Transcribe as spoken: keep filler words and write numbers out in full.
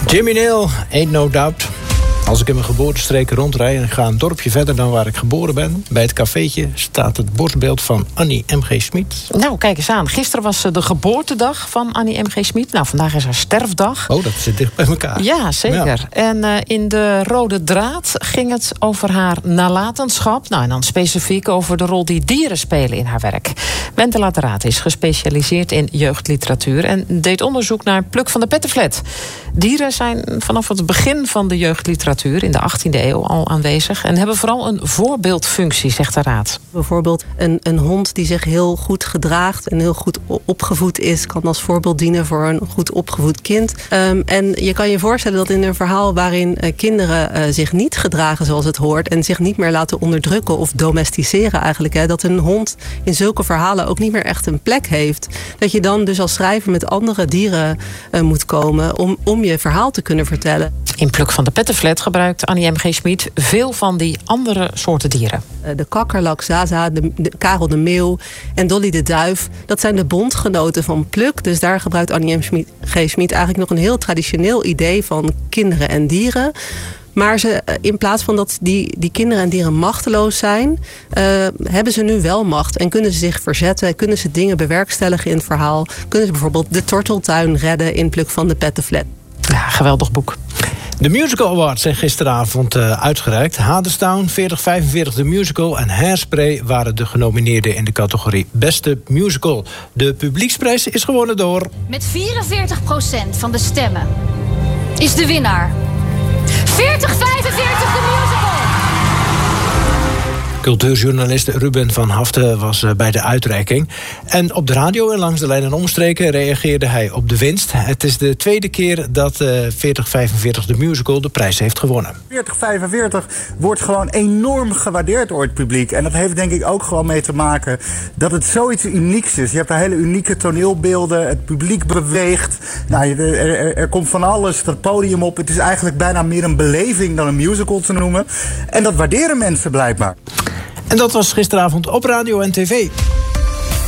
Jimmy Nail, Ain't No Doubt. Als ik in mijn geboortestreken rondrijd en ik ga een dorpje verder dan waar ik geboren ben, bij het cafeetje staat het borstbeeld van Annie M G. Schmid. Nou, kijk eens aan. Gisteren was de geboortedag van Annie M G. Schmid. Nou, vandaag is haar sterfdag. Oh, dat zit dicht bij elkaar. Ja, zeker. Ja. En uh, in de Rode Draad ging het over haar nalatenschap. Nou, en dan specifiek over de rol die dieren spelen in haar werk. Wendela de Raad is gespecialiseerd in jeugdliteratuur en deed onderzoek naar Pluk van de Pettenflat. Dieren zijn vanaf het begin van de jeugdliteratuur in de achttiende eeuw al aanwezig en hebben vooral een voorbeeldfunctie, zegt de Raad. Bijvoorbeeld een, een hond die zich heel goed gedraagt en heel goed opgevoed is, kan als voorbeeld dienen voor een goed opgevoed kind. Um, en je kan je voorstellen dat in een verhaal waarin uh, kinderen uh, zich niet gedragen zoals het hoort en zich niet meer laten onderdrukken of domesticeren eigenlijk, hè, dat een hond in zulke verhalen ook niet meer echt een plek heeft. Dat je dan dus als schrijver met andere dieren uh, moet komen om, om je verhaal te kunnen vertellen. In Pluk van de Pettenflat gebruikt Annie M G. Schmid veel van die andere soorten dieren. De kakkerlak, Zaza, de, de Karel de meeuw en Dolly de duif. Dat zijn de bondgenoten van Pluk. Dus daar gebruikt Annie M G. Schmid eigenlijk nog een heel traditioneel idee van kinderen en dieren. Maar ze, in plaats van dat die, die kinderen en dieren machteloos zijn, uh, hebben ze nu wel macht. En kunnen ze zich verzetten, kunnen ze dingen bewerkstelligen in het verhaal. Kunnen ze bijvoorbeeld de torteltuin redden in Pluk van de Pettenflat. Ja, geweldig boek. De Musical Awards zijn gisteravond uh, uitgereikt. Hadestown, veertig vijfenveertig de musical en Hairspray waren de genomineerden in de categorie Beste Musical. De publieksprijs is gewonnen door... Met vierenveertig procent van de stemmen is de winnaar veertig vijfenveertig de musical. Cultuurjournalist Ruben van Haften was bij de uitreiking. En op de radio en langs de lijn en omstreken reageerde hij op de winst. Het is de tweede keer dat uh, veertig vijfenveertig de musical de prijs heeft gewonnen. veertig vijfenveertig wordt gewoon enorm gewaardeerd door het publiek. En dat heeft denk ik ook gewoon mee te maken dat het zoiets unieks is. Je hebt een hele unieke toneelbeelden, het publiek beweegt. Nou, er, er, er komt van alles het podium op. Het is eigenlijk bijna meer een beleving dan een musical te noemen. En dat waarderen mensen blijkbaar. En dat was gisteravond op radio en tv.